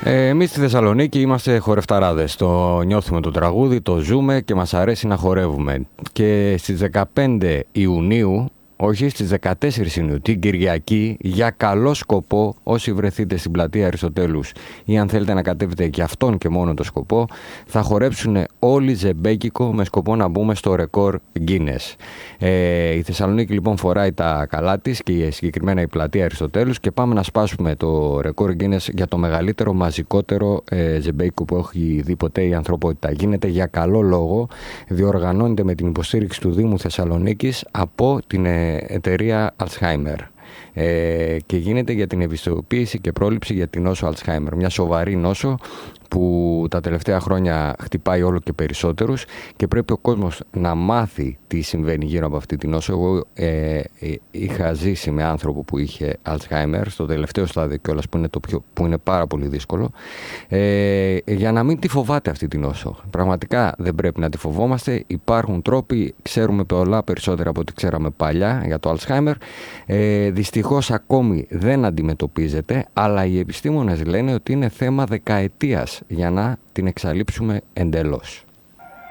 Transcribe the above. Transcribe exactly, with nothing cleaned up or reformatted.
Ε, εμείς στη Θεσσαλονίκη είμαστε χορευταράδες. Το νιώθουμε το τραγούδι, το ζούμε και μας αρέσει να χορεύουμε. Και στις δεκαπέντε Ιουνίου, όχι στις δεκατέσσερις Ιουνίου, την Κυριακή, για καλό σκοπό, όσοι βρεθείτε στην πλατεία Αριστοτέλους ή αν θέλετε να κατέβετε για αυτόν και μόνο το σκοπό, θα χορέψουν όλοι ζεμπέκικο με σκοπό να μπούμε στο ρεκόρ Guinness. Ε, η Θεσσαλονίκη λοιπόν φοράει τα καλά της και συγκεκριμένα η πλατεία Αριστοτέλους και πάμε να σπάσουμε το ρεκόρ Guinness για το μεγαλύτερο, μαζικότερο ε, ζεμπέκικο που έχει δει ποτέ η ανθρωπότητα. Γίνεται για καλό λόγο, διοργανώνεται με την υποστήριξη του Δήμου Θεσσαλονίκης από την ε, εταιρεία Alzheimer ε, και γίνεται για την ευαισθητοποίηση και πρόληψη για την νόσο Alzheimer, μια σοβαρή νόσο που τα τελευταία χρόνια χτυπάει όλο και περισσότερους και πρέπει ο κόσμος να μάθει τι συμβαίνει γύρω από αυτή την νόσο. Εγώ ε, ε, είχα ζήσει με άνθρωπο που είχε Alzheimer στο τελευταίο στάδιο κιόλας, που είναι, το πιο, που είναι πάρα πολύ δύσκολο, ε, για να μην τη φοβάται αυτή την νόσο. Πραγματικά δεν πρέπει να τη φοβόμαστε, υπάρχουν τρόποι, ξέρουμε πολλά περισσότερα από ό,τι ξέραμε παλιά για το Alzheimer. Ε, δυστυχώς ακόμη δεν αντιμετωπίζεται, αλλά οι επιστήμονες λένε ότι είναι θέμα δεκαετίας για να την εξαλείψουμε εντελώς.